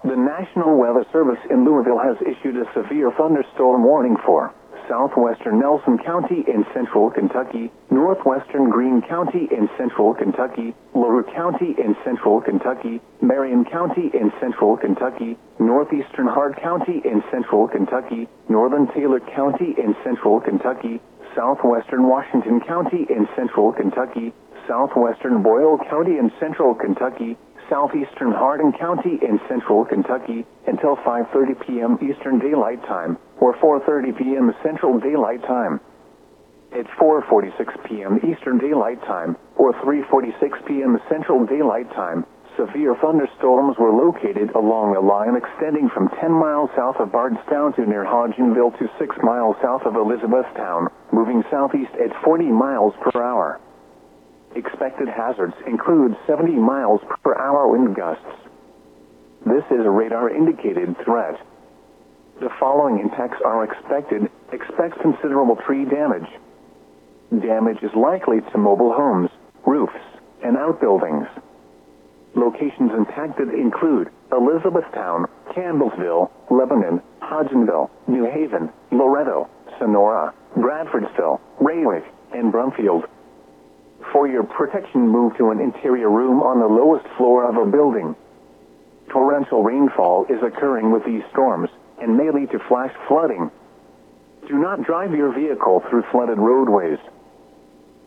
The National Weather Service in Louisville has issued a severe thunderstorm warning for southwestern Nelson County in central Kentucky, northwestern Greene County in central Kentucky, LaRue County in central Kentucky, Marion County in central Kentucky, northeastern Hart County in central Kentucky, northern Taylor County in central Kentucky, southwestern Washington County in central Kentucky, southwestern Boyle County in central Kentucky, southeastern Hardin County in central Kentucky until 5:30 p.m. Eastern Daylight Time or 4:30 p.m. Central Daylight Time. At 4:46 p.m. Eastern Daylight Time or 3:46 p.m. Central Daylight Time, severe thunderstorms were located along a line extending from 10 miles south of Bardstown to near Hodgenville to 6 miles south of Elizabethtown, moving southeast at 40 miles per hour. Expected hazards include 70 miles per hour wind gusts. This is a radar-indicated threat. The following impacts are expected. Expect considerable tree damage. Damage is likely to mobile homes, roofs, and outbuildings. Locations impacted include Elizabethtown, Campbellsville, Lebanon, Hodgenville, New Haven, Loretto, Sonora, Bradfordsville, Raywick, and Brumfield. For your protection, move to an interior room on the lowest floor of a building. Torrential rainfall is occurring with these storms and may lead to flash flooding. Do not drive your vehicle through flooded roadways.